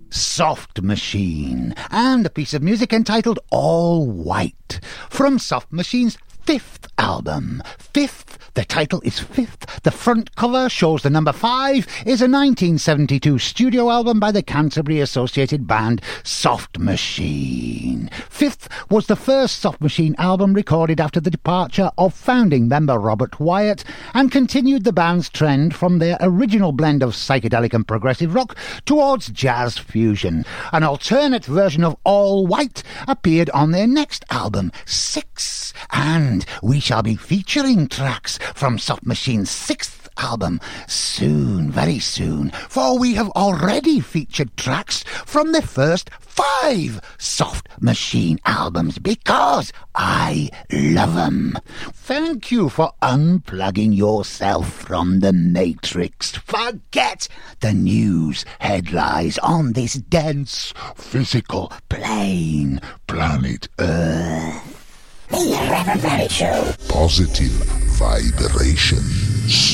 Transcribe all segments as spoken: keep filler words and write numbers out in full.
Soft Machine, and a piece of music entitled All White, from Soft Machine's fifth album. Fifth, the title is Fifth. The front cover shows the number five is a nineteen seventy-two studio album by the Canterbury associated band Soft Machine. Fifth was the first Soft Machine album recorded after the departure of founding member Robert Wyatt, and continued the band's trend from their original blend of psychedelic and progressive rock towards jazz fusion. An alternate version of All White appeared on their next album, Six, and we shall be featuring tracks from Soft Machine's sixth album soon, very soon, for we have already featured tracks from the first five Soft Machine albums because I love them. Thank you for unplugging yourself from the Matrix. Forget the news headlines on this dense physical plane, planet Earth. The Reverend Barry Show. Positive vibrations.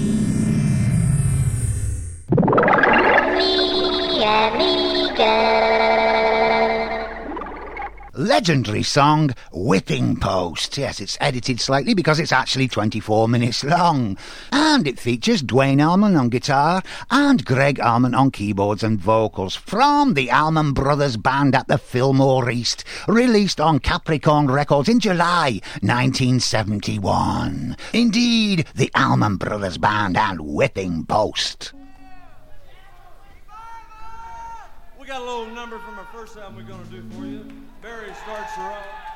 Mi amiga. Legendary song, Whipping Post. Yes, it's edited slightly because it's actually twenty-four minutes long. And it features Dwayne Allman on guitar and Greg Allman on keyboards and vocals from the Allman Brothers Band at the Fillmore East, released on Capricorn Records in July nineteen seventy-one. Indeed, the Allman Brothers Band and Whipping Post. We got a little number from our first album we're going to do for you. Barry starts her off.